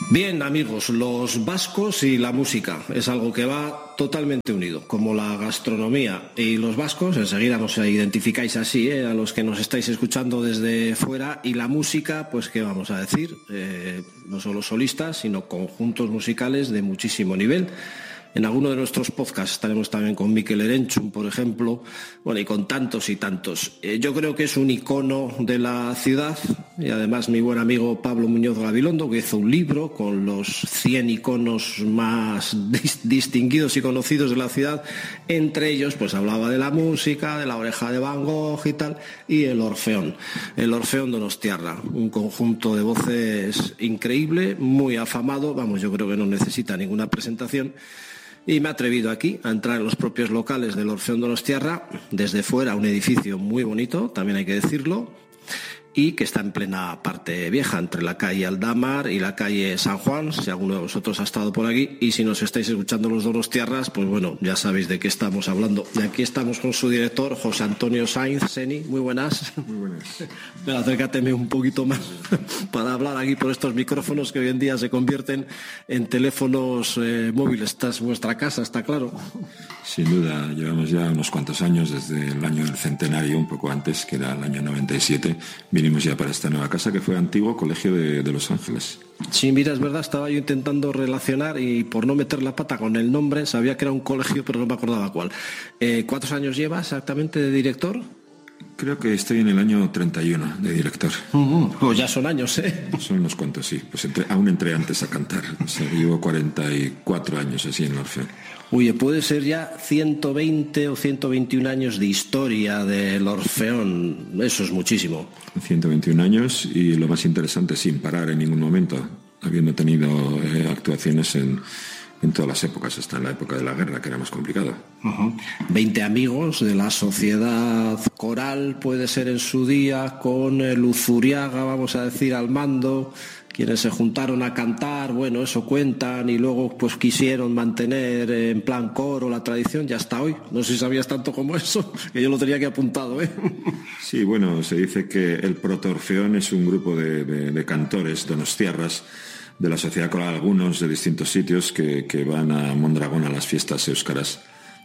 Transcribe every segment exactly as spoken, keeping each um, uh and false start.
Bien, amigos, los vascos y la música es algo que va totalmente unido, como la gastronomía y los vascos. Enseguida nos identificáis así, ¿eh? A los que nos estáis escuchando desde fuera, y la música, pues qué vamos a decir, eh, no solo solistas, sino conjuntos musicales de muchísimo nivel. En alguno de nuestros podcasts estaremos también con Mikel Erenchun, por ejemplo, bueno, y con tantos y tantos. Eh, yo creo que es un icono de la ciudad, y además mi buen amigo Pablo Muñoz Gabilondo, que hizo un libro con los cien iconos más dis- distinguidos y conocidos de la ciudad. Entre ellos, pues hablaba de la música, de la Oreja de Van Gogh y tal, y el Orfeón, el Orfeón Donostiarra, un conjunto de voces increíble, muy afamado, vamos, yo creo que no necesita ninguna presentación. Y me he atrevido aquí a entrar en los propios locales del Orfeón Donostiarra, desde fuera, un edificio muy bonito, también hay que decirlo, y que está en plena parte vieja, entre la calle Aldamar y la calle San Juan, si alguno de vosotros ha estado por aquí, y si nos estáis escuchando los donostiarras, pues bueno, ya sabéis de qué estamos hablando. Y aquí estamos con su director, José Antonio Sainz. Seni, muy buenas. Muy buenas. Pero acércateme un poquito más para hablar aquí por estos micrófonos que hoy en día se convierten en teléfonos eh, móviles. Esta es vuestra casa, está claro. Sin duda, llevamos ya unos cuantos años, desde el año del centenario, un poco antes, que era el año noventa y siete, vinimos ya para esta nueva casa, que fue antiguo Colegio de, de Los Ángeles. Sí, mira, es verdad, estaba yo intentando relacionar y por no meter la pata con el nombre, sabía que era un colegio, pero no me acordaba cuál. Eh, ¿Cuántos años lleva exactamente de director? Creo que estoy en el año treinta y uno de director. Uh-huh. Pues ya son años, ¿eh? Son unos cuantos, sí. Pues entré, aún entré antes a cantar. O sea, llevo cuarenta y cuatro años así en el Orfeón. Oye, puede ser ya ciento veinte o ciento veintiún años de historia del Orfeón. Eso es muchísimo. ciento veintiún años, y lo más interesante, sin parar en ningún momento, habiendo tenido eh, actuaciones en, en todas las épocas, hasta en la época de la guerra, que era más complicado. Uh-huh. veinte amigos de la sociedad coral, puede ser en su día, con el Uzuriaga, vamos a decir, al mando, quienes se juntaron a cantar, bueno, eso cuentan, y luego pues quisieron mantener en plan coro la tradición, ya hasta hoy. No sé si sabías tanto como eso, que yo lo tenía aquí apuntado, ¿eh? Sí, bueno, se dice que el Proto-Orfeón es un grupo de, de, de cantores donostiarras de la sociedad coral, algunos de distintos sitios, que, que van a Mondragón a las fiestas éuskaras,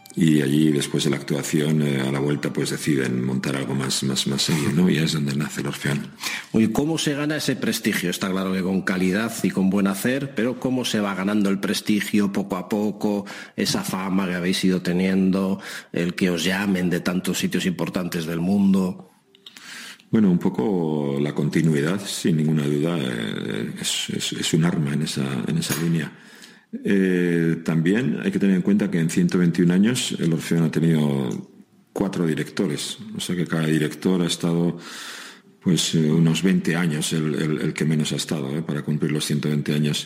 y allí, después de la actuación, eh, a la vuelta, pues deciden montar algo más, más, más serio, ¿no? Y es donde nace el Orfeón. Oye, ¿cómo se gana ese prestigio? Está claro que con calidad y con buen hacer, pero ¿cómo se va ganando el prestigio poco a poco, esa fama que habéis ido teniendo, el que os llamen de tantos sitios importantes del mundo? Bueno, un poco la continuidad, sin ninguna duda, eh, es, es, es un arma en esa, en esa línea. Eh, también hay que tener en cuenta que en ciento veintiún años el Orfeón ha tenido cuatro directores, o sea que cada director ha estado pues eh, unos veinte años, el, el, el que menos ha estado, eh, para cumplir los ciento veinte años.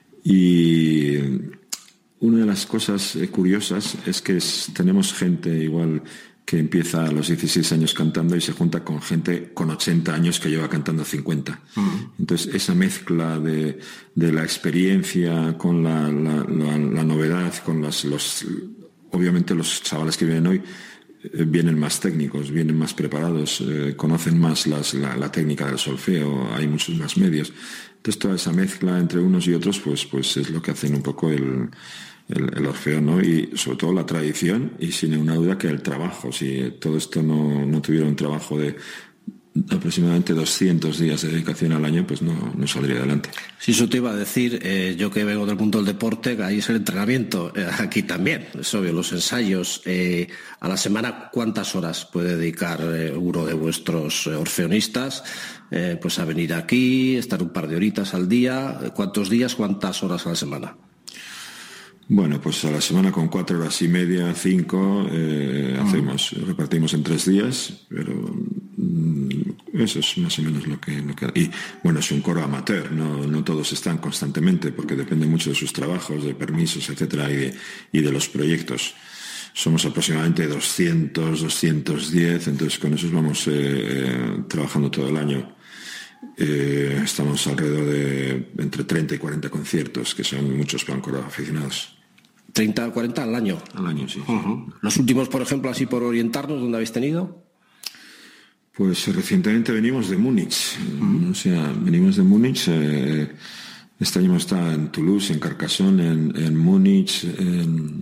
Y una de las cosas eh, curiosas es que es, tenemos gente igual que empieza a los dieciséis años cantando y se junta con gente con ochenta años que lleva cantando cincuenta. Uh-huh. Entonces, esa mezcla de, de la experiencia con la, la, la, la novedad, con las, los, obviamente los chavales que vienen hoy eh, vienen más técnicos, vienen más preparados, eh, conocen más las, la, la técnica del solfeo, hay muchos más medios. Entonces, toda esa mezcla entre unos y otros, pues, pues es lo que hacen un poco el... El, el Orfeón, ¿no? Y sobre todo la tradición, y sin ninguna duda que el trabajo. Si todo esto no, no tuviera un trabajo de aproximadamente doscientos días de dedicación al año, pues no, no saldría adelante. Sí, eso te iba a decir, eh, yo que vengo del mundo del deporte, ahí es el entrenamiento, eh, aquí también, es obvio, los ensayos. Eh, a la semana, ¿cuántas horas puede dedicar eh, uno de vuestros eh, orfeonistas eh, pues a venir aquí, estar un par de horitas al día? ¿Cuántos días, cuántas horas a la semana? Bueno, pues a la semana con cuatro horas y media, cinco, eh, uh-huh. hacemos, repartimos en tres días, pero mm, eso es más o menos lo que, lo que... Y bueno, es un coro amateur, no, no todos están constantemente, porque depende mucho de sus trabajos, de permisos, etcétera, y de, y de los proyectos. Somos aproximadamente doscientos, doscientos diez, entonces con esos vamos eh, trabajando todo el año. Eh, estamos alrededor de entre treinta y cuarenta conciertos, que son muchos para un coro de aficionados. ¿treinta o cuarenta al año? Al año, sí. Uh-huh. ¿Los últimos, por ejemplo, así por orientarnos, dónde habéis tenido? Pues recientemente venimos de Múnich. Uh-huh. O sea, venimos de Múnich. Eh, Este año está en Toulouse, en Carcassonne, en, en Múnich, en